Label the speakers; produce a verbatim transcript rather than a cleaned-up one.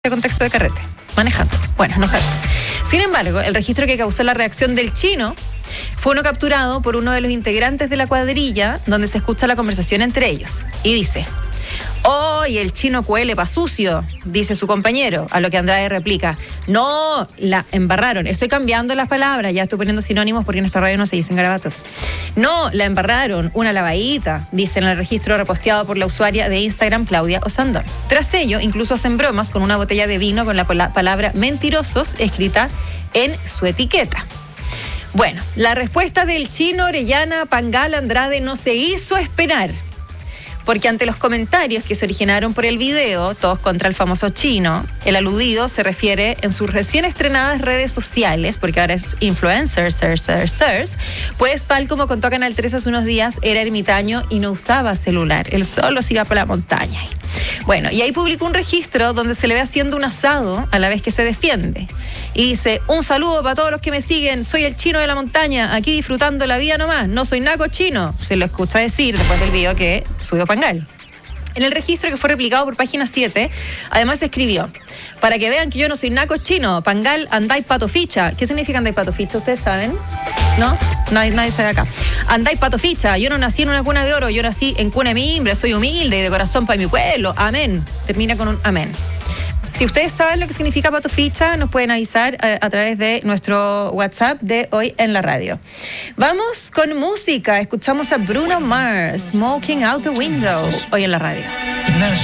Speaker 1: contexto de carrete, manejando. Bueno, no sabemos. Sin embargo, el registro que causó la reacción del chino fue uno capturado por uno de los integrantes de la cuadrilla, donde se escucha la conversación entre ellos. Y dice: ¡oh, y el chino cuele pa' sucio! Dice su compañero, a lo que Andrade replica: no, la embarraron. Estoy cambiando las palabras, ya estoy poniendo sinónimos porque en esta radio no se dicen garabatos. No, la embarraron, una lavadita, dice en el registro reposteado por la usuaria de Instagram, Claudia Osandón. Tras ello, incluso hacen bromas con una botella de vino con la palabra mentirosos escrita en su etiqueta. Bueno, la respuesta del chino Orellana Pangal Andrade no se hizo esperar, porque ante los comentarios que se originaron por el video, todos contra el famoso chino, el aludido se refiere en sus recién estrenadas redes sociales, porque ahora es influencer, ser, ser, ser, pues tal como contó Canal tres hace unos días, era ermitaño y no usaba celular, él solo se iba por la montaña. Bueno, y ahí publicó un registro donde se le ve haciendo un asado a la vez que se defiende. Y dice: un saludo para todos los que me siguen, soy el chino de la montaña, aquí disfrutando la vida nomás, no soy naco chino. Se lo escucha decir después del video que subió Pangal. En el registro, que fue replicado por Página siete, además se escribió: para que vean que yo no soy naco chino, Pangal, andáis pato ficha. ¿Qué significa andáis pato ficha? ¿Ustedes saben? ¿No? Nadie, nadie sabe acá. Andáis pato ficha, yo no nací en una cuna de oro, yo nací en cuna de mimbre, soy humilde y de corazón para mi pueblo. Amén. Termina con un amén. Si ustedes saben lo que significa pato ficha, nos pueden avisar a, a través de nuestro WhatsApp de Hoy en la Radio. Vamos con música. Escuchamos a Bruno Mars, Smoking Out the Window, hoy en la radio.